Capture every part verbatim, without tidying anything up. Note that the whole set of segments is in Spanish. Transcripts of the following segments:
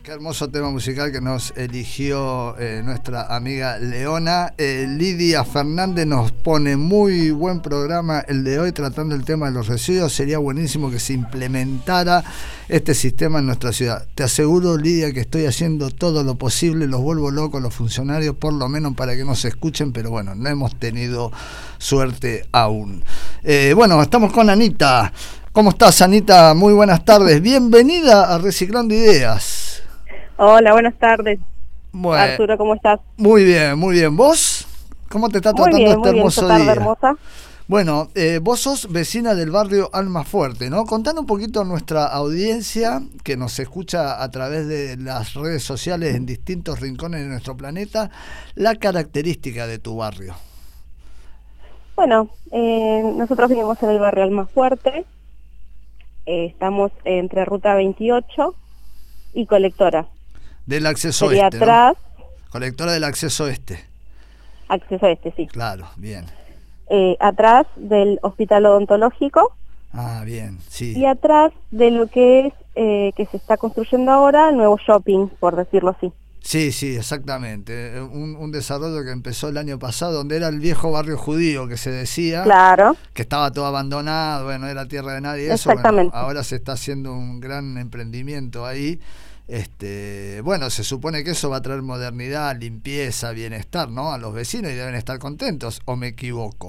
Qué hermoso tema musical que nos eligió eh, nuestra amiga Leona. Eh, Lidia Fernández nos pone muy buen programa el de hoy tratando el tema de los residuos. Sería buenísimo que se implementara este sistema en nuestra ciudad. Te aseguro, Lidia, que estoy haciendo todo lo posible, los vuelvo locos los funcionarios, por lo menos para que no se escuchen, pero bueno, no hemos tenido suerte aún. Eh, bueno, estamos con Anita. ¿Cómo estás, Anita? Muy buenas tardes. Bienvenida a Reciclando Ideas. Hola, buenas tardes. Bueno, Arturo, ¿cómo estás? Muy bien, muy bien. ¿Vos? ¿Cómo te está Muy tratando bien, este muy bien, hermoso esta tarde día? hermosa. Bueno, eh, vos sos vecina del barrio Almafuerte, ¿no? Contando un poquito a nuestra audiencia que nos escucha a través de las redes sociales en distintos rincones de nuestro planeta, la característica de tu barrio. Bueno, eh, nosotros vivimos en el barrio Almafuerte. Eh, estamos entre Ruta veintiocho y Colectora. Del acceso Sería este, atrás, ¿no? Colectora del acceso este. acceso este, sí. Claro, bien. Eh, atrás del hospital odontológico. Ah, bien, sí. Y atrás de lo que es, eh, que se está construyendo ahora, el nuevo shopping, por decirlo así. Sí, sí, exactamente. Un, un desarrollo que empezó el año pasado, donde era el viejo barrio judío que se decía, Claro. que estaba todo abandonado, bueno, era tierra de nadie. Eso, Exactamente. bueno, ahora se está haciendo un gran emprendimiento ahí. Este, bueno, se supone que eso va a traer modernidad, limpieza, bienestar, ¿no? A los vecinos y deben estar contentos, ¿o me equivoco?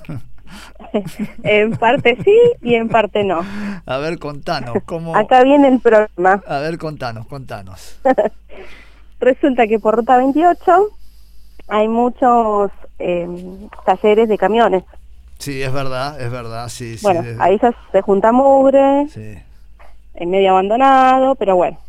En parte sí y en parte no. A ver, contanos, ¿cómo? Acá viene el problema. A ver, contanos, contanos. Resulta que por Ruta veintiocho hay muchos eh, talleres de camiones. Sí, es verdad, es verdad, sí. Bueno, sí, ahí se, se junta mugre, sí. en medio abandonado, pero bueno.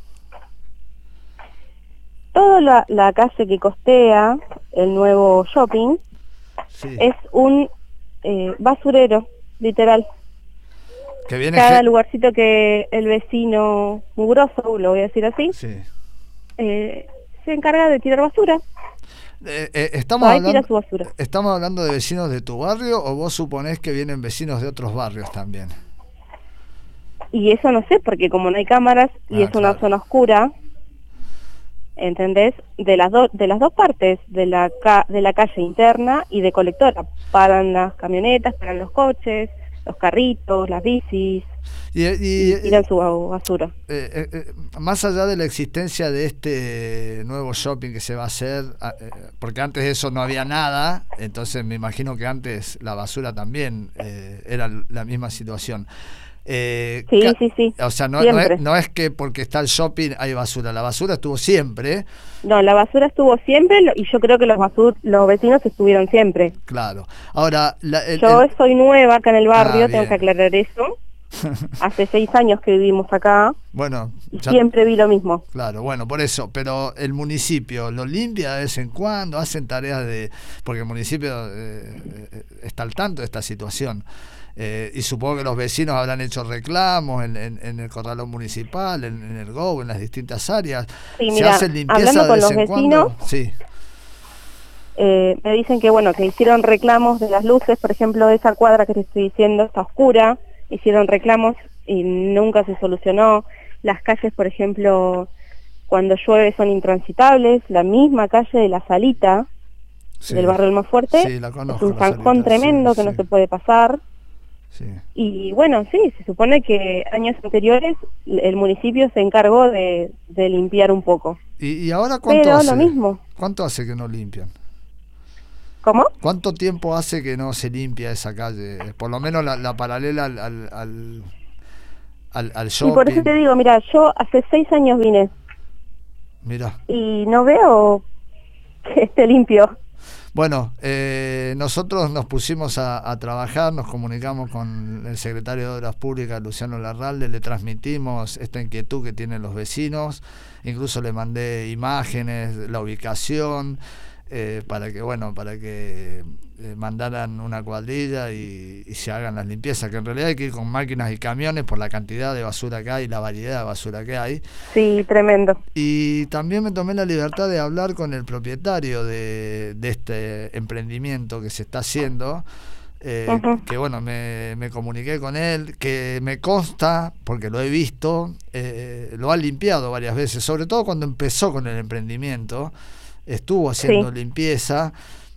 Toda la, la calle que costea el nuevo shopping Sí. es un eh, basurero, literal. Que viene Cada ge- lugarcito que el vecino mugroso, lo voy a decir así, Sí. eh, se encarga de tirar basura. Eh, eh, estamos, Ahí hablando, tira su basura. ¿Estamos hablando de vecinos de tu barrio o vos suponés que vienen vecinos de otros barrios también? Y eso no sé, porque como no hay cámaras y Ah, es una claro. zona oscura, ¿entendés? De las dos de las dos partes, de la ca de la calle interna y de Colectora. Paran las camionetas, paran los coches, los carritos, las bicis, Y, y, y tiran su basura. eh, eh, eh, más allá de la existencia de este nuevo shopping que se va a hacer, eh, porque antes de eso no había nada, entonces me imagino que antes la basura también eh, era la misma situación. Eh, Sí, ca- sí, sí, O sea, no, no, siempre. es, no es que porque está el shopping hay basura, la basura estuvo siempre, No, la basura estuvo siempre lo- y yo creo que los basur los vecinos estuvieron siempre. claro. Ahora, la, el, Yo el- soy nueva acá en el barrio, Ah, tengo bien. que aclarar eso. Hace seis años que vivimos acá bueno, y ya- siempre vi lo mismo. Claro, bueno, por eso, pero el municipio lo limpia de vez en cuando, hacen tareas de, porque el municipio eh, eh, está al tanto de esta situación. Eh, y supongo que los vecinos habrán hecho reclamos en, en, en el corralón municipal, en, en el G O B, en las distintas áreas. Sí, ¿Se mira, hace limpieza hablando de con vez los en vecinos, cuando? Sí, eh, me dicen que bueno, que hicieron reclamos de las luces, por ejemplo, de esa cuadra que te estoy diciendo, está oscura, hicieron reclamos y nunca se solucionó. Las calles, por ejemplo, cuando llueve son intransitables, la misma calle de la Salita, sí. del barrio Almafuerte, Sí, la conozco, es un la zanjón Salita, tremendo sí, que sí. no se puede pasar. Sí. Y bueno, sí, se supone que años anteriores el municipio se encargó de, de limpiar un poco. ¿Y, y ahora cuánto Pero hace? lo mismo. ¿Cuánto hace que no limpian? ¿Cómo? ¿Cuánto tiempo hace que no se limpia esa calle? Por lo menos la, la paralela al, al, al, al, al shopping. Y por eso te digo, mira, yo hace seis años vine Mirá. y no veo que esté limpio. Bueno, eh, nosotros nos pusimos a, a trabajar, nos comunicamos con el secretario de Obras Públicas, Luciano Larralde, le transmitimos esta inquietud que tienen los vecinos, incluso le mandé imágenes, la ubicación, eh, para que, bueno, para que eh, mandaran una cuadrilla y, y se hagan las limpiezas, que en realidad hay que ir con máquinas y camiones por la cantidad de basura que hay, la variedad de basura que hay. Sí, tremendo. Y también me tomé la libertad de hablar con el propietario de, de este emprendimiento que se está haciendo, Eh, uh-huh. que bueno, me, me comuniqué con él, que me consta, porque lo he visto, eh, lo ha limpiado varias veces, sobre todo cuando empezó con el emprendimiento, estuvo haciendo sí. limpieza,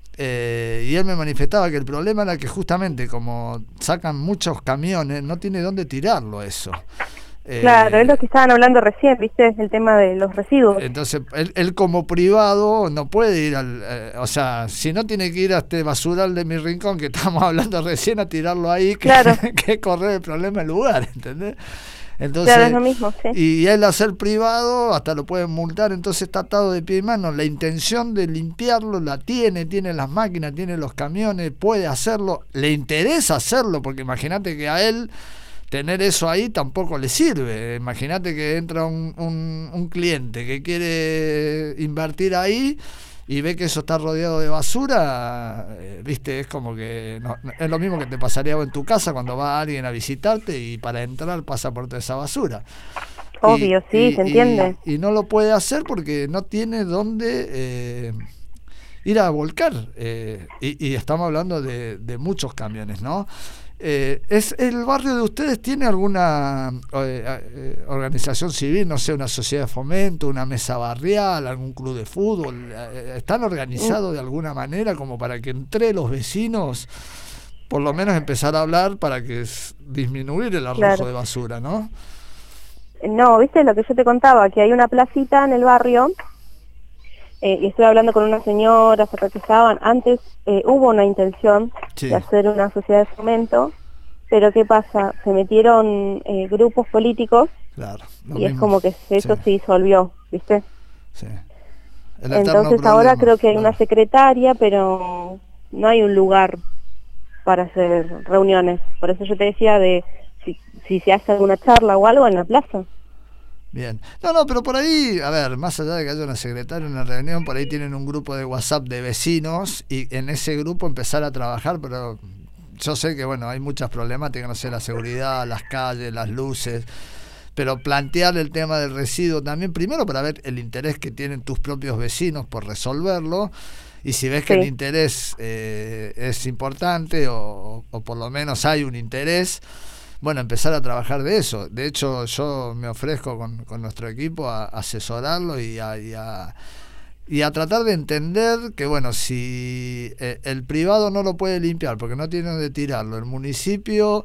eh, y él me manifestaba que el problema era que justamente como sacan muchos camiones, no tiene dónde tirarlo eso. Claro, Eh, es lo que estaban hablando recién, ¿viste? El tema de los residuos. Entonces, él, él como privado no puede ir al... Eh, o sea, si no tiene que ir a este basural de mi rincón, que estamos hablando recién, a tirarlo ahí, que, Claro. que correr el problema en lugar, ¿entendés? Entonces, claro, es lo mismo, sí. Y él al ser privado, hasta lo pueden multar, entonces está atado de pie y mano. La intención de limpiarlo la tiene, tiene las máquinas, tiene los camiones, puede hacerlo, le interesa hacerlo, porque imagínate que a él... tener eso ahí tampoco le sirve. Imagínate que entra un, un, un cliente que quiere invertir ahí y ve que eso está rodeado de basura, eh, viste, es como que no, es lo mismo que te pasaría en tu casa cuando va alguien a visitarte y para entrar pasa por toda esa basura. Obvio, y, sí, y, se entiende. Y, y no lo puede hacer porque no tiene dónde eh, ir a volcar. Eh, y, y estamos hablando de, de muchos camiones, ¿no? Eh, ¿es el barrio de ustedes tiene alguna eh, eh, organización civil, no sé, una sociedad de fomento, una mesa barrial, algún club de fútbol? Eh, ¿Están organizados de alguna manera como para que entre los vecinos por lo menos empezar a hablar para que es, disminuir el arrojo Claro. de basura, ¿no? No, ¿viste lo que yo te contaba? Que hay una placita en el barrio, eh, y estuve hablando con unas señoras acá que estaban, antes eh, hubo una intención Sí. de hacer una sociedad de fomento, pero ¿qué pasa? Se metieron eh, grupos políticos Claro. lo y es mismo. como que eso Sí, se disolvió, ¿viste? sí. El eterno Entonces ahora problema, creo que hay claro. una secretaria, pero no hay un lugar para hacer reuniones. Por eso yo te decía de si, si se hace alguna charla o algo en la plaza. Bien. No, no, pero por ahí, a ver, más allá de que haya una secretaria, una reunión, por ahí tienen un grupo de WhatsApp de vecinos y en ese grupo empezar a trabajar, pero yo sé que, bueno, hay muchas problemáticas, no sé, la seguridad, las calles, las luces, pero plantear el tema del residuo también, primero para ver el interés que tienen tus propios vecinos por resolverlo, y si ves que Sí. el interés eh, es importante o, o por lo menos hay un interés, bueno, empezar a trabajar de eso. De hecho, yo me ofrezco con, con nuestro equipo a, a asesorarlo y a, y, a, y a tratar de entender que, bueno, si eh, el privado no lo puede limpiar porque no tiene donde tirarlo, el municipio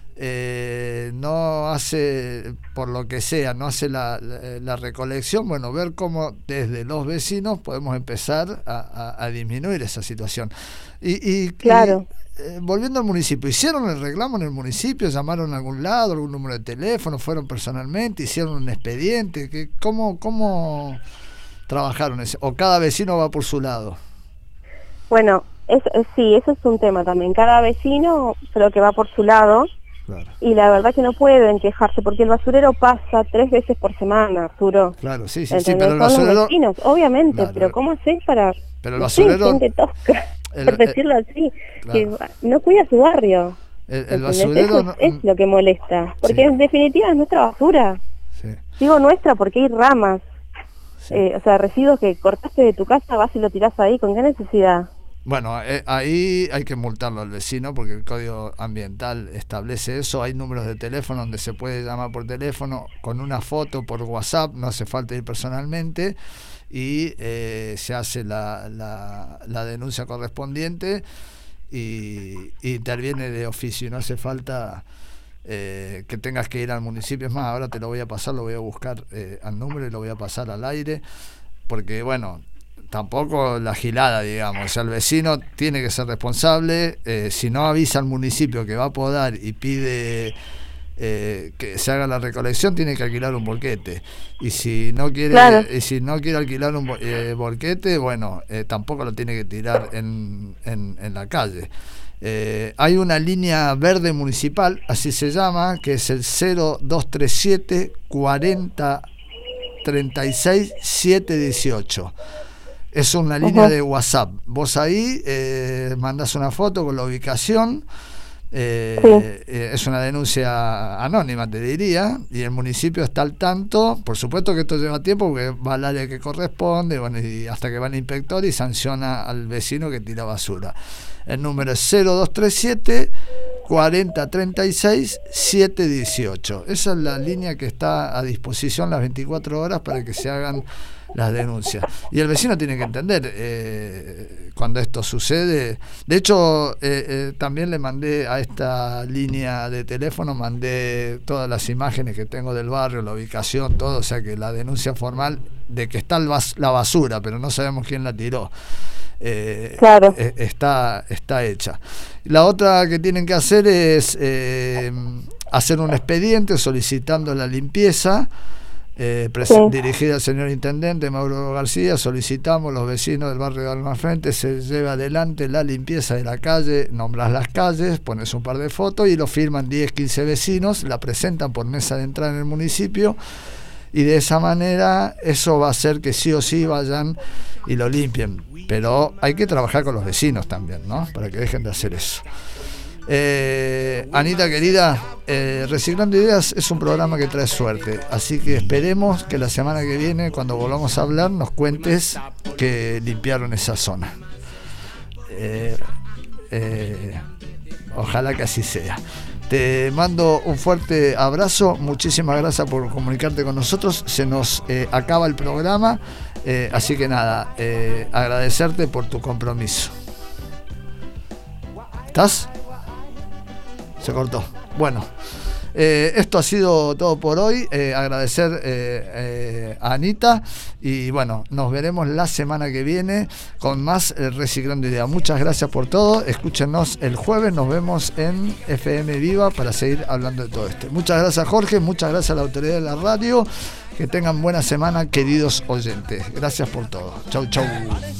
eh, no hace, por lo que sea, no hace la, la, la recolección, bueno, ver cómo desde los vecinos podemos empezar a, a, a disminuir esa situación. Y, y, Claro. y Eh, volviendo al municipio, ¿hicieron el reclamo en el municipio? ¿Llamaron a algún lado, algún número de teléfono? ¿Fueron personalmente? ¿Hicieron un expediente? ¿Qué, cómo, ¿Cómo trabajaron eso? ¿O cada vecino va por su lado? Bueno, es, es- sí, eso es un tema también. Cada vecino creo que va por su lado Claro, y la verdad que no pueden quejarse porque el basurero pasa tres veces por semana, Arturo. claro, sí, sí, sí, ¿Entendés? pero el Son los basurero... vecinos, obviamente, Claro. pero ¿cómo haces para... Pero el no sé, basurero... gente tosca, el- por decirlo así, claro. que no cuida su barrio. El, el ¿Entendés? basurero... Eso no- es, es lo que molesta, porque Sí. en definitiva es nuestra basura. Sí, Digo nuestra porque hay ramas, sí. eh, o sea, residuos que cortaste de tu casa, vas y lo tirás ahí, ¿con qué necesidad? Bueno, eh, ahí hay que multarlo al vecino porque el Código Ambiental establece eso. Hay números de teléfono donde se puede llamar por teléfono con una foto por WhatsApp, no hace falta ir personalmente y eh, se hace la, la, la denuncia correspondiente y, y interviene de oficio. No hace falta eh, que tengas que ir al municipio. Es más, ahora te lo voy a pasar, lo voy a buscar eh, al número y lo voy a pasar al aire porque, bueno, tampoco la gilada, digamos. O sea, el vecino tiene que ser responsable. Eh, si no avisa al municipio que va a podar y pide eh, que se haga la recolección, tiene que alquilar un volquete. Y si no quiere, Claro. y si no quiere alquilar un eh, volquete, bueno, eh, tampoco lo tiene que tirar en, en, en la calle. Eh, hay una línea verde municipal, así se llama, que es el cero dos tres siete cuarenta treinta y seis setecientos dieciocho. Es una línea Ajá. de WhatsApp. Vos ahí eh, mandás una foto con la ubicación, Eh, Sí. eh, es una denuncia anónima, te diría, y el municipio está al tanto. Por supuesto que esto lleva tiempo porque va al área que corresponde, bueno, y hasta que va el inspector y sanciona al vecino que tira basura. El número es cero dos tres siete, cuarenta treinta y seis, setecientos dieciocho. Esa es la línea que está a disposición las veinticuatro horas para que se hagan las denuncias. Y el vecino tiene que entender eh, cuando esto sucede. De hecho, eh, eh, también le mandé a esta línea de teléfono, mandé todas las imágenes que tengo del barrio, la ubicación, todo, o sea que la denuncia formal de que está el bas- la basura, pero no sabemos quién la tiró. Eh, Claro. eh, está, está hecha. La otra que tienen que hacer es eh, hacer un expediente solicitando la limpieza. Eh, Sí. dirigida al señor intendente Mauro García. Solicitamos los vecinos del barrio de Almafrente se lleve adelante la limpieza de la calle, nombras las calles, pones un par de fotos y lo firman diez, quince vecinos, la presentan por mesa de entrada en el municipio y de esa manera eso va a hacer que sí o sí vayan y lo limpien, pero hay que trabajar con los vecinos también, ¿no? Para que dejen de hacer eso. Eh, Anita querida, eh, Reciclando Ideas es un programa que trae suerte, así que esperemos que la semana que viene, cuando volvamos a hablar, nos cuentes que limpiaron esa zona. Eh, eh, ojalá que así sea. Te mando un fuerte abrazo, muchísimas gracias por comunicarte con nosotros. Se nos eh, acaba el programa, eh, así que nada, eh, agradecerte por tu compromiso. ¿Estás? Se cortó. Bueno, eh, esto ha sido todo por hoy. Eh, agradecer eh, eh, a Anita y bueno, nos veremos la semana que viene con más eh, Reciclando Ideas. Muchas gracias por todo. Escúchenos el jueves, nos vemos en F M Viva para seguir hablando de todo esto. Muchas gracias, Jorge, muchas gracias a la autoridad de la radio. Que tengan buena semana, queridos oyentes. Gracias por todo. Chau, chau.